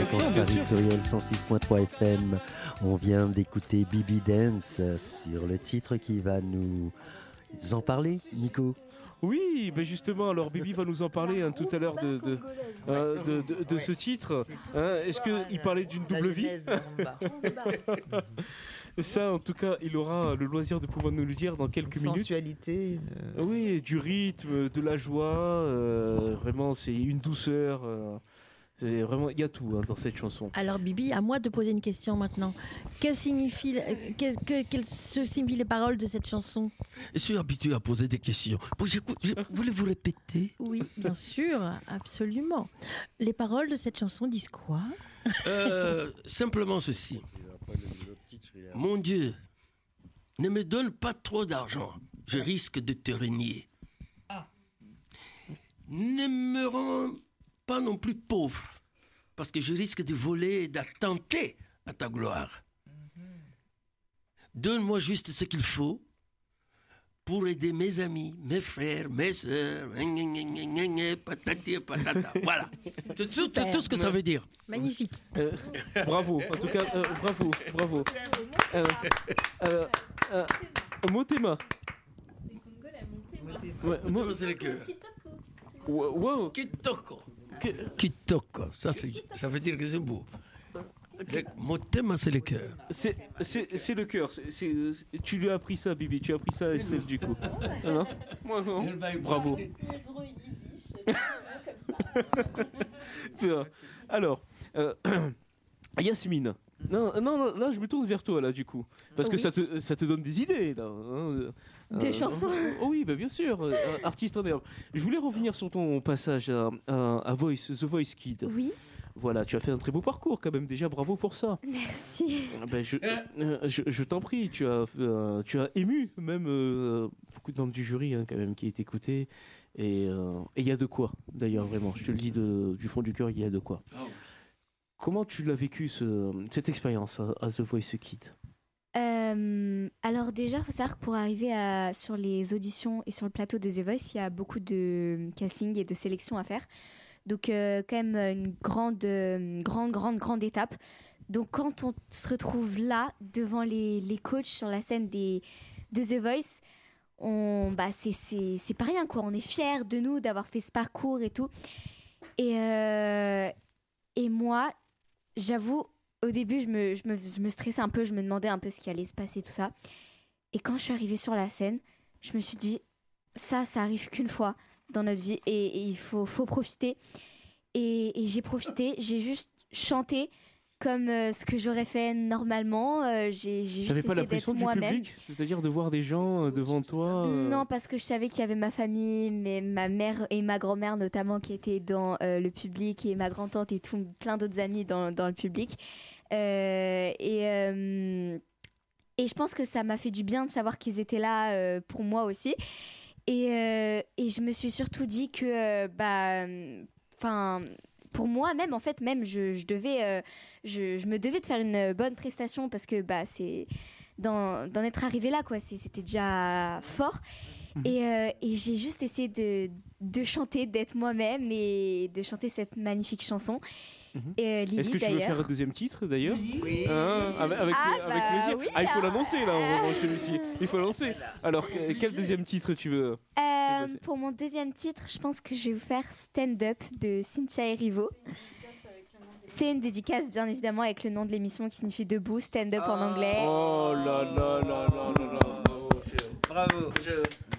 Fréquence Paris Pluriel 106.3 FM. On vient d'écouter Bibi Dance sur le titre qui va nous en parler, Nico. Oui, ben justement, alors Bibi va nous en parler tout à l'heure de ce titre. Est-ce qu'il parlait d'une double vie? Ça, en tout cas, il aura le loisir de pouvoir nous le dire dans quelques minutes. Sensualité. Oui, du rythme, de la joie. Vraiment, c'est une douceur. Vraiment, il y a tout dans cette chanson. Alors Bibi, à moi de poser une question maintenant. Quelles signifient les paroles de cette chanson? Je suis habitué à poser des questions. Voulez-vous répéter? Oui, bien sûr, absolument. Les paroles de cette chanson disent quoi? Simplement ceci. Mon Dieu, ne me donne pas trop d'argent. Je risque de te renier. Ne me rends pas non plus pauvre, parce que je risque de voler et d'attenter à ta gloire. Donne-moi juste ce qu'il faut pour aider mes amis, mes frères, mes sœurs, patati patata. Voilà, c'est tout ce que ça veut dire. Magnifique. Bravo, en tout cas, bravo. Motema. Motema, c'est le cœur. Wow. Kitoko, ça veut dire que c'est beau. Motema, c'est le cœur. C'est le cœur. Tu lui as appris ça, Bibi. Tu as appris ça à Estelle, du coup. Non, non. Bravo. Alors, Yasmine. Non, là, je me tourne vers toi, là, du coup. Parce que ça te donne des idées, là. Des chansons. Oui, bah, bien sûr. Artiste en herbe. Je voulais revenir sur ton passage à The Voice Kid. Oui. Voilà, tu as fait un très beau parcours, quand même. Déjà, bravo pour ça. Merci. Ben, je t'en prie, tu as ému, même beaucoup de membres du jury, quand même, qui est écouté. Et il y a de quoi, d'ailleurs, vraiment. Je te le dis du fond du cœur, il y a de quoi. Oh. Comment tu l'as vécu, cette expérience à The Voice Kids? Alors déjà, il faut savoir que pour arriver sur les auditions et sur le plateau de The Voice, il y a beaucoup de casting et de sélection à faire. Donc quand même une grande étape. Donc quand on se retrouve là, devant les coachs sur la scène de The Voice, c'est pas rien, quoi. On est fiers de nous d'avoir fait ce parcours et tout. Et moi, j'avoue, au début, je me stressais un peu, je me demandais un peu ce qui allait se passer, tout ça. Et quand je suis arrivée sur la scène, je me suis dit, ça arrive qu'une fois dans notre vie et il faut profiter. Et j'ai profité, j'ai juste chanté comme ce que j'aurais fait normalement. J'ai juste essayé d'être moi-même. Public, c'est-à-dire de voir des gens devant toi Non, parce que je savais qu'il y avait ma famille, ma mère et ma grand-mère notamment qui étaient dans le public et ma grand-tante et plein d'autres amis dans le public. Et je pense que ça m'a fait du bien de savoir qu'ils étaient là pour moi aussi. Et je me suis surtout dit que pour moi-même, en fait, même je me devais de faire une bonne prestation parce que c'est d'en être arrivé là, quoi. C'était déjà fort. Et j'ai juste essayé de chanter, d'être moi-même et de chanter cette magnifique chanson. Lily, est-ce que tu veux faire un deuxième titre d'ailleurs? Oui. Avec plaisir. Oui, il faut l'annoncer là, celui-ci. Il faut l'annoncer. Alors, quel deuxième titre tu veux? Pour mon deuxième titre, je pense que je vais vous faire Stand Up de Cynthia Erivo. C'est une dédicace, bien évidemment, avec le nom de l'émission qui signifie debout, stand up en anglais. Oh là là là là là là. Bravo.